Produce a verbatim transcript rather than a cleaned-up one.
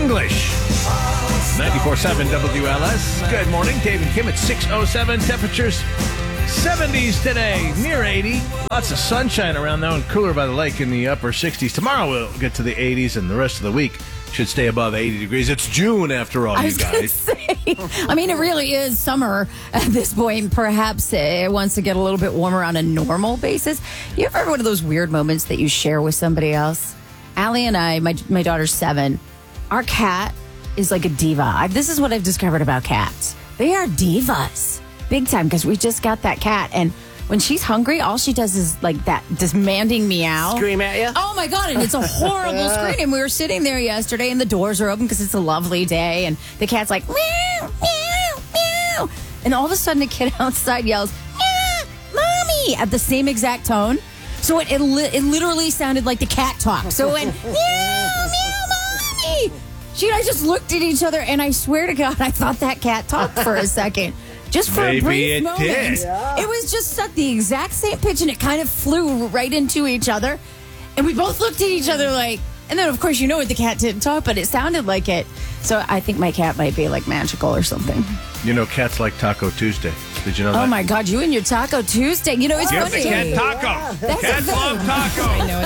English. ninety-four point seven W L S. Good morning, Dave and Kim at six oh seven. Temperatures seventies today, near eighty. Lots of sunshine around though, and cooler by the lake in the upper sixties. Tomorrow we'll get to the eighties, and the rest of the week should stay above eighty degrees. It's June after all, I you was gonna guys. say, I mean, it really is summer at this point. Perhaps it wants to get a little bit warmer on a normal basis. You ever have one of those weird moments that you share with somebody else? Allie and I, my my daughter's seven. Our cat is like a diva. I, this is what I've discovered about cats. They are divas, big time, because we just got that cat, and when she's hungry, all she does is like that demanding meow. Scream at you? Oh my God, and it's a horrible scream. And we were sitting there yesterday and the doors are open because it's a lovely day, and the cat's like, meow, meow, meow. And all of a sudden the kid outside yells, meow, mommy, at the same exact tone. So it, it, li- it literally sounded like the cat talk. So it went, meow, meow, mommy. She and I just looked at each other, and I swear to God, I thought that cat talked for a second. Just for Maybe a brief it moment. did. Yeah. It was just at the exact same pitch, and it kind of flew right into each other. And we both looked at each other like, and then of course you know what, the cat didn't talk, but it sounded like it. So I think my cat might be like magical or something. You know, cats like Taco Tuesday. Did you know that? Oh my God, you and your Taco Tuesday. You know, it's Give funny. the cat taco. That's Cats a- love taco. I know.